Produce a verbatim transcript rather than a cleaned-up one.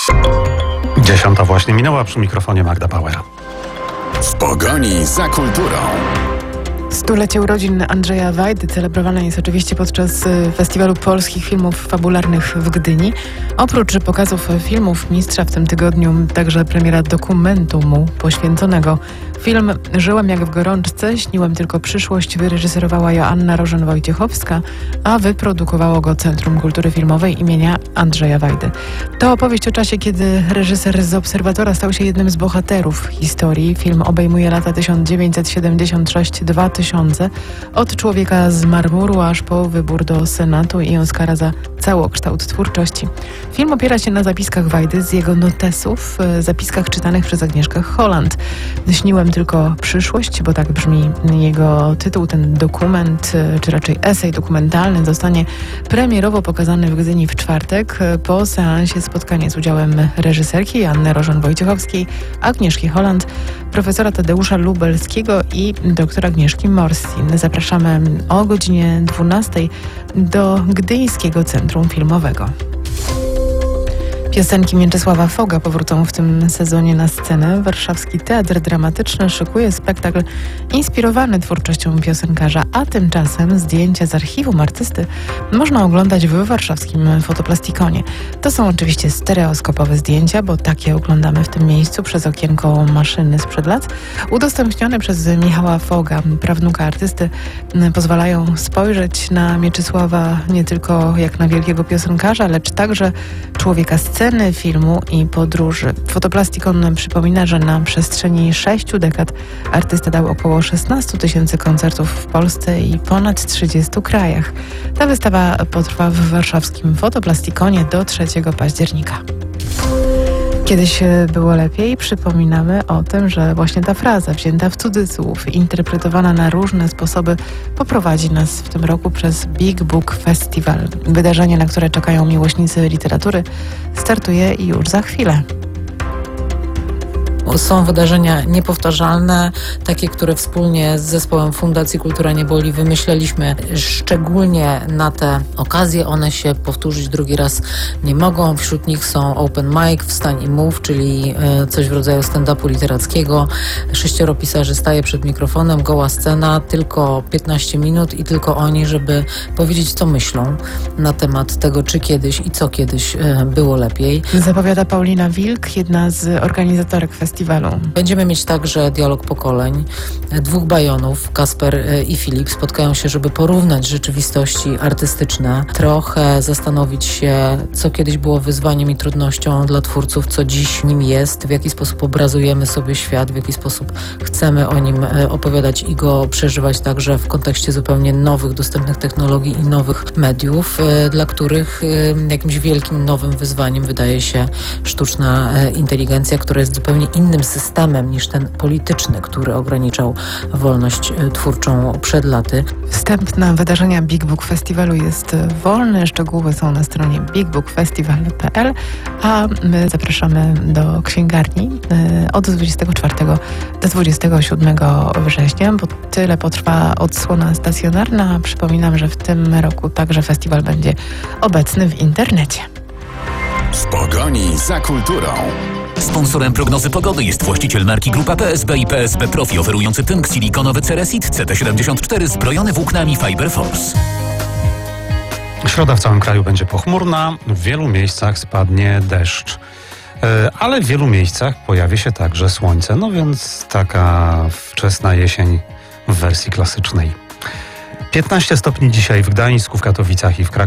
Dziesiąta właśnie minęła, przy mikrofonie Magda Bauer. W pogoni za kulturą. Stulecie urodzin Andrzeja Wajdy celebrowane jest oczywiście podczas Festiwalu Polskich Filmów Fabularnych w Gdyni. Oprócz pokazów filmów mistrza w tym tygodniu także premiera dokumentu mu poświęconego. Film Żyłem jak w gorączce, śniłem tylko przyszłość wyreżyserowała Joanna Rożen-Wojciechowska, a wyprodukowało go Centrum Kultury Filmowej imienia Andrzeja Wajdy. To opowieść o czasie, kiedy reżyser z Obserwatora stał się jednym z bohaterów historii. Film obejmuje lata tysiąc dziewięćset siedemdziesiąt sześć do dwa tysiące, od Człowieka z marmuru aż po wybór do Senatu i Oscara za całokształt twórczości. Film opiera się na zapiskach Wajdy z jego notesów, zapiskach czytanych przez Agnieszkę Holland. Śniłem tylko przyszłość, bo tak brzmi jego tytuł. Ten dokument, czy raczej esej dokumentalny, zostanie premierowo pokazany w Gdyni w czwartek. Po seansie spotkanie z udziałem reżyserki Joanny Rożen-Wojciechowskiej, Agnieszki Holland, profesora Tadeusza Lubelskiego i doktora Agnieszki Morsin. Zapraszamy o godzinie dwunastej do Gdyńskiego Centrum Filmowego. Piosenki Mieczysława Foga powrócą w tym sezonie na scenę. Warszawski Teatr Dramatyczny szykuje spektakl inspirowany twórczością piosenkarza, a tymczasem zdjęcia z archiwum artysty można oglądać w warszawskim Fotoplasticone. To są oczywiście stereoskopowe zdjęcia, bo takie oglądamy w tym miejscu przez okienko maszyny sprzed lat. Udostępnione przez Michała Foga, prawnuka artysty, pozwalają spojrzeć na Mieczysława nie tylko jak na wielkiego piosenkarza, lecz także człowieka sceny, filmu i podróży. Fotoplasticone przypomina, że na przestrzeni sześciu dekad artysta dał około szesnaście tysięcy koncertów w Polsce i ponad trzydziestu krajach. Ta wystawa potrwa w warszawskim Fotoplasticone do trzeciego października. Kiedyś było lepiej. Przypominamy o tym, że właśnie ta fraza, wzięta w cudzysłów, interpretowana na różne sposoby, poprowadzi nas w tym roku przez Big Book Festival. Wydarzenie, na które czekają miłośnicy literatury, startuje już za chwilę. Są wydarzenia niepowtarzalne, takie, które wspólnie z zespołem Fundacji Kultura Nie Boli wymyśleliśmy szczególnie na te okazje. One się powtórzyć drugi raz nie mogą. Wśród nich są open mic, wstań i mów, czyli coś w rodzaju stand-upu literackiego. Sześcioro pisarzy staje przed mikrofonem, goła scena, tylko piętnaście minut i tylko oni, żeby powiedzieć, co myślą na temat tego, czy kiedyś i co kiedyś było lepiej. Zapowiada Paulina Wilk, jedna z organizatorek festiwalu. Będziemy mieć także dialog pokoleń. Dwóch bajonów, Kasper i Filip, spotkają się, żeby porównać rzeczywistości artystyczne, trochę zastanowić się, co kiedyś było wyzwaniem i trudnością dla twórców, co dziś nim jest, w jaki sposób obrazujemy sobie świat, w jaki sposób chcemy o nim opowiadać i go przeżywać także w kontekście zupełnie nowych, dostępnych technologii i nowych mediów, dla których jakimś wielkim, nowym wyzwaniem wydaje się sztuczna inteligencja, która jest zupełnie innym systemem niż ten polityczny, który ograniczał wolność twórczą przed laty. Wstęp na wydarzenia Big Book Festiwalu jest wolny. Szczegóły są na stronie big book festival kropka p l, a my zapraszamy do księgarni od dwudziestego czwartego do dwudziestego siódmego września, bo tyle potrwa odsłona stacjonarna. Przypominam, że w tym roku także festiwal będzie obecny w internecie. W pogoni za kulturą. Sponsorem prognozy pogody jest właściciel marki Grupa P S B i P S B Profi, oferujący tynk silikonowy Ceresit C T siedemdziesiąt cztery zbrojony włóknami Fiber Force. Środa w całym kraju będzie pochmurna, w wielu miejscach spadnie deszcz, ale w wielu miejscach pojawi się także słońce, no więc taka wczesna jesień w wersji klasycznej. piętnaście stopni dzisiaj w Gdańsku, w Katowicach i w Krakowie.